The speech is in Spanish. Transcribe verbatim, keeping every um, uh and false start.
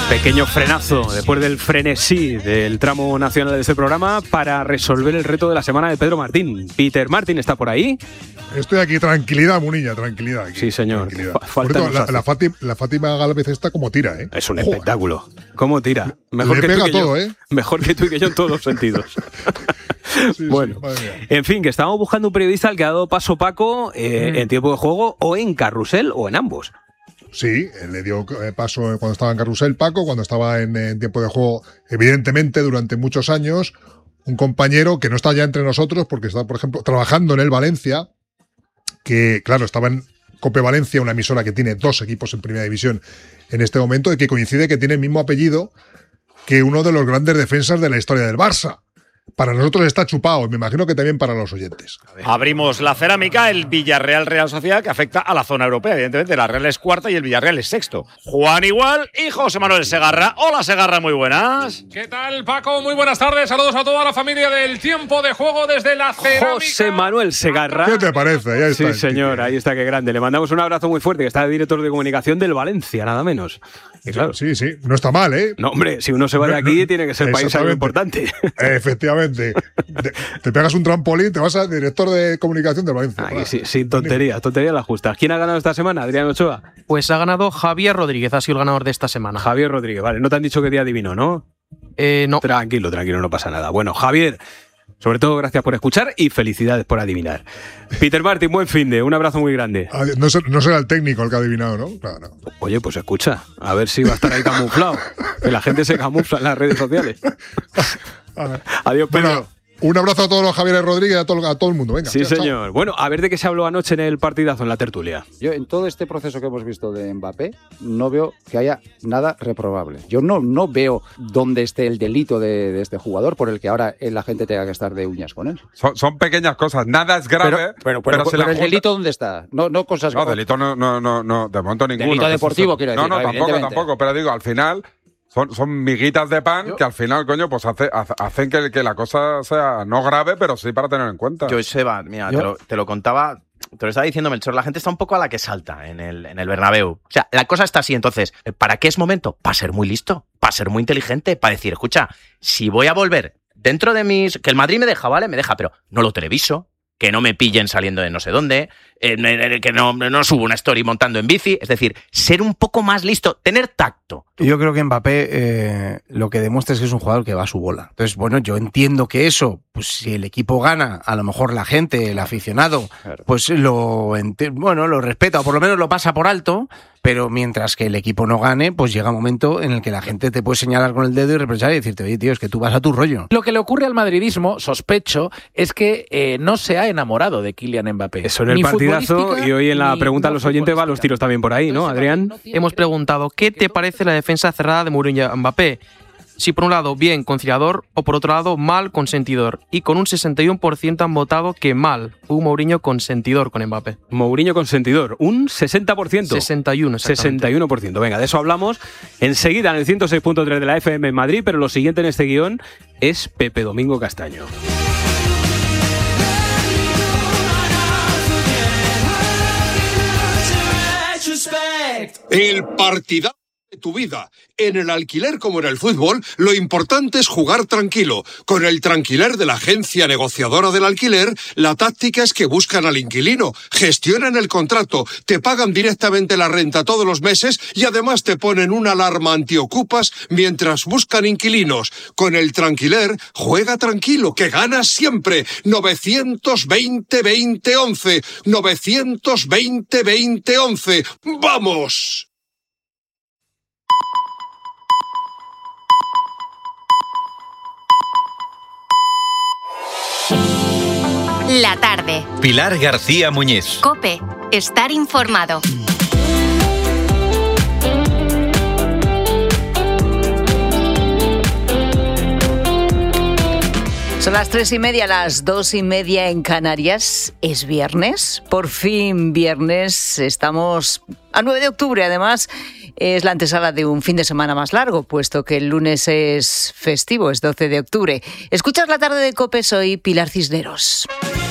Pequeño frenazo después del frenesí del tramo nacional de este programa para resolver el reto de la semana de Pedro Martín. Peter Martín está por ahí. Estoy aquí, tranquilidad, Munilla, tranquilidad. Aquí, sí, señor. Falta la, la, Fátima, la Fátima Gálvez está como tira, ¿eh? Es un Joder. espectáculo. ¿Cómo tira? Mejor Le que pega tú y todo, yo. ¿eh? Mejor que tú y que yo en todos los sentidos. Sí, bueno, sí, en fin, que estábamos buscando un periodista al que ha dado paso Paco eh, mm. en tiempo de juego o en carrusel o en ambos. Sí, le dio paso cuando estaba en carrusel Paco, cuando estaba en, en tiempo de juego, evidentemente durante muchos años, un compañero que no está ya entre nosotros porque está, por ejemplo, trabajando en el Valencia, que claro, estaba en Cope Valencia, una emisora que tiene dos equipos en primera división en este momento y que coincide que tiene el mismo apellido que uno de los grandes defensas de la historia del Barça. Para nosotros está chupado y me imagino que también para los oyentes. Abrimos la cerámica, el Villarreal Real Sociedad, que afecta a la zona europea. Evidentemente, la Real es cuarta y el Villarreal es sexto. Juan Igual y José Manuel Segarra. Hola, Segarra, muy buenas. ¿Qué tal, Paco? Muy buenas tardes. Saludos a toda la familia del tiempo de juego desde la cerámica. José Manuel Segarra. ¿Qué te parece? Ahí está. Sí, señor, ahí está, qué grande. Le mandamos un abrazo muy fuerte, que está de director de comunicación del Valencia, nada menos. Y claro, sí, sí, no está mal, ¿eh? No, hombre, si uno se va de aquí, no, tiene que ser país algo importante. Efectivamente. Te, te pegas un trampolín, te vas a director de comunicación del Valencia. Aquí, sí, sin tonterías, tonterías las justas. ¿Quién ha ganado esta semana, Adrián Ochoa? Pues ha ganado Javier Rodríguez, ha sido el ganador de esta semana. Javier Rodríguez, vale, no te han dicho qué día adivino, ¿no? Eh, no. Tranquilo, tranquilo, no pasa nada. Bueno, Javier, sobre todo gracias por escuchar y felicidades por adivinar. Peter Martín, buen finde, un abrazo muy grande. No, ser, no será el técnico el que ha adivinado, ¿no? Claro, no. Oye, pues escucha, a ver si va a estar ahí camuflado. Que la gente se camufla en las redes sociales. Adiós, Pedro. Bueno, un abrazo a todos los Javieres Rodríguez, a todo, a todo el mundo. Venga, sí, chao, señor. Chao. Bueno, a ver de qué se habló anoche en el partidazo, en la tertulia. Yo, en todo este proceso que hemos visto de Mbappé, no veo que haya nada reprobable. Yo no, no veo dónde esté el delito de, de este jugador por el que ahora la gente tenga que estar de uñas con él. Son, son pequeñas cosas, nada es grave. Pero, pero, pero, pero, pero el junta... delito, ¿dónde está? No, no cosas. No, delito no, no, no, no, de momento ninguno. Delito deportivo, quiero decir. No, no, tampoco, tampoco. Pero digo, al final. Son, son miguitas de pan. Yo, que al final, coño, pues hace, hacen que, que la cosa sea no grave, pero sí para tener en cuenta. Yo, Seba, mira, te lo, te lo contaba, te lo estaba diciendo Melchor, la gente está un poco a la que salta en el, en el Bernabéu. O sea, la cosa está así, entonces, ¿para qué es momento? Para ser muy listo, para ser muy inteligente, para decir, escucha, si voy a volver dentro de mis... Que el Madrid me deja, ¿vale? Me deja, pero no lo televiso, que no me pillen saliendo de no sé dónde, eh, que no, no subo una story montando en bici. Es decir, ser un poco más listo, tener tacto. Yo creo que Mbappé eh, lo que demuestra es que es un jugador que va a su bola. Entonces, bueno, yo entiendo que eso, pues si el equipo gana, a lo mejor la gente, el aficionado, claro, pues lo, bueno, lo respeta o por lo menos lo pasa por alto, pero mientras que el equipo no gane, pues llega un momento en el que la gente te puede señalar con el dedo y reprochar y decirte, oye, tío, es que tú vas a tu rollo. Lo que le ocurre al madridismo, sospecho, es que eh, no se ha enamorado de Kylian Mbappé. Eso en el partidazo, y hoy en la pregunta a los oyentes va los tiros también por ahí, ¿no, Adrián? Hemos preguntado, ¿qué te parece la defensa cerrada de Mourinho Mbappé? Si por un lado bien conciliador o por otro lado mal consentidor. Y con un sesenta y uno por ciento han votado que mal, un Mourinho consentidor con Mbappé. Mourinho consentidor, un sesenta por ciento. sesenta y uno, sesenta y uno por ciento. Venga, de eso hablamos enseguida en el ciento seis punto tres de la F M en Madrid, pero lo siguiente en este guión es Pepe Domingo Castaño. El partidazo de tu vida. En el alquiler como en el fútbol, lo importante es jugar tranquilo. Con el Tranquiler de la agencia negociadora del alquiler, la táctica es que buscan al inquilino, gestionan el contrato, te pagan directamente la renta todos los meses y además te ponen una alarma antiocupas mientras buscan inquilinos. Con el Tranquiler, juega tranquilo, que ganas siempre. novecientos veinte veinte once. novecientos veinte veinte once. ¡Vamos! La tarde. Pilar García Muñiz. COPE. Estar informado. Son las tres y media, las dos y media en Canarias. ¿Es viernes? Por fin viernes. Estamos a nueve de octubre, además. Es la antesala de un fin de semana más largo, puesto que el lunes es festivo, es doce de octubre. Escuchas La Tarde de COPE, soy Pilar Cisneros.